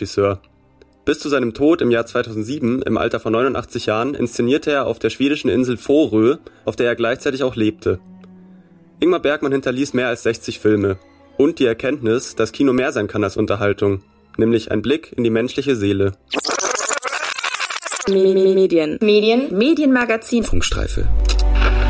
Filmregisseur. Bis zu seinem Tod im Jahr 2007, im Alter von 89 Jahren, inszenierte er auf der schwedischen Insel Fårö, auf der er gleichzeitig auch lebte. Ingmar Bergman hinterließ mehr als 60 Filme. Und die Erkenntnis, dass Kino mehr sein kann als Unterhaltung, nämlich ein Blick in die menschliche Seele. Medienmagazin. Funkstreife.